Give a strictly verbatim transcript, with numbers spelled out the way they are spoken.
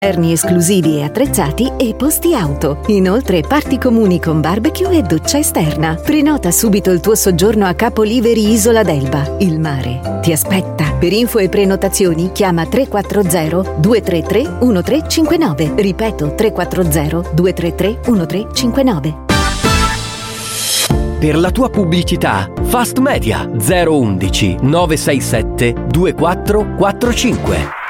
Erni esclusivi e attrezzati e posti auto. Inoltre parti comuni con barbecue e doccia esterna. Prenota subito il tuo soggiorno a Capoliveri Isola d'Elba. Il mare ti aspetta. Per info e prenotazioni chiama tre quattro zero due tre tre uno tre cinque nove. Ripeto tre quattro zero due tre tre uno tre cinque nove. Per la tua pubblicità, Fast Media zero uno uno nove sei sette due quattro quattro cinque.